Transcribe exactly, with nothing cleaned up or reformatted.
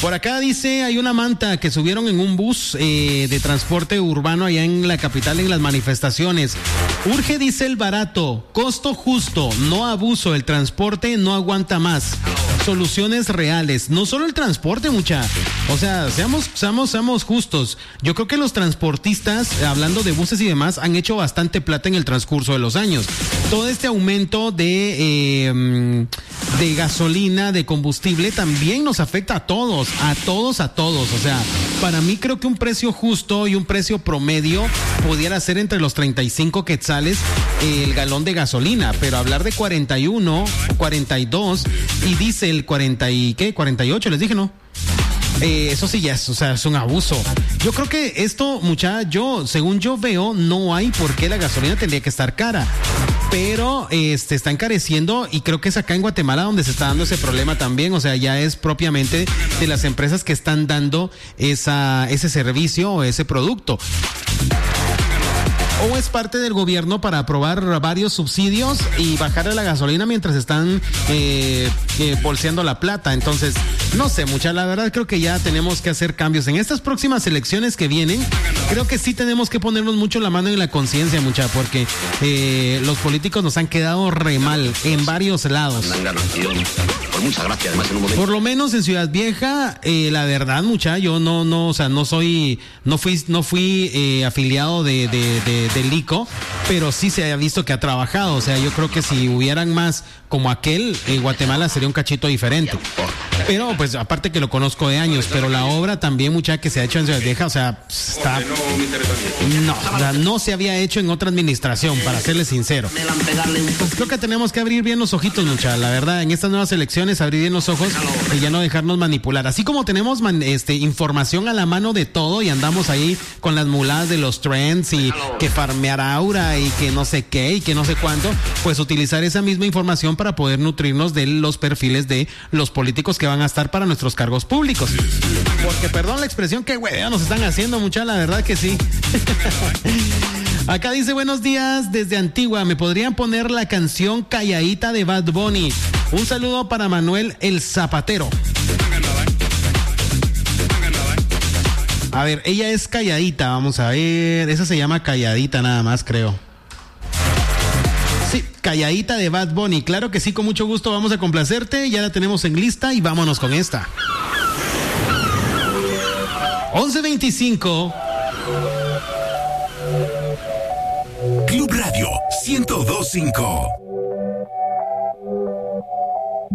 Por acá dice, hay una manta que subieron en un bus eh, de transporte urbano allá en la capital en las manifestaciones. Urge diésel barato, costo justo, no abuso, el transporte no aguanta más. Soluciones reales, no solo el transporte, mucha. O sea, seamos, seamos, seamos justos. Yo creo que los transportistas, hablando de buses y demás, han hecho bastante plata en el transcurso de los años. Todo este aumento de, eh, de gasolina, de combustible, también nos afecta a todos, a todos, a todos. O sea, para mí creo que un precio justo y un precio promedio pudiera ser entre los treinta y cinco quetzales eh, el galón de gasolina, pero hablar de cuarenta y uno, cuarenta y dos y diésel cuarenta y ¿qué? cuarenta y ocho, les dije, ¿no? Eh, eso sí ya es, o sea, es un abuso. Yo creo que esto, mucha, yo, según yo veo, no hay por qué la gasolina tendría que estar cara. Pero este está encareciendo y creo que es acá en Guatemala donde se está dando ese problema también. O sea, ya es propiamente de las empresas que están dando esa, ese servicio o ese producto. O es parte del gobierno para aprobar varios subsidios y bajarle la gasolina mientras están eh, eh, bolseando la plata. Entonces, no sé, mucha, la verdad creo que ya tenemos que hacer cambios. En estas próximas elecciones que vienen, creo que sí tenemos que ponernos mucho la mano en la conciencia, mucha, porque eh, los políticos nos han quedado re mal en varios lados. Por muchas gracias, además, en un momento. Por lo menos en Ciudad Vieja, eh, la verdad, mucha, yo no, no, o sea, no soy, no fui, no fui eh, afiliado de, de, de del I C O, pero sí se ha visto que ha trabajado. O sea, yo creo que si hubieran más como aquel, eh, Guatemala sería un cachito diferente. Pero pues aparte que lo conozco de años, pero la obra también mucha que se ha hecho en Ciudad Vieja, o sea, está, no, o sea, no se había hecho en otra administración, para serles sincero. Pues creo que tenemos que abrir bien los ojitos, mucha, la verdad, en estas nuevas elecciones abrir bien los ojos y ya no dejarnos manipular. Así como tenemos man, este información a la mano de todo y andamos ahí con las muladas de los trends y que farmear aura y que no sé qué y que no sé cuánto, pues utilizar esa misma información para poder nutrirnos de los perfiles de los políticos que van a estar para nuestros cargos públicos. Porque, perdón la expresión, que huevea nos están haciendo, mucha, la verdad que sí. Acá dice, buenos días desde Antigua, ¿me podrían poner la canción Calladita de Bad Bunny? Un saludo para Manuel el Zapatero. A ver, ella es Calladita, vamos a ver, esa se llama Calladita nada más, creo. Sí, Calladita de Bad Bunny, claro que sí, con mucho gusto vamos a complacerte, ya la tenemos en lista y vámonos con esta. once veinticinco. Club Radio ciento dos punto cinco.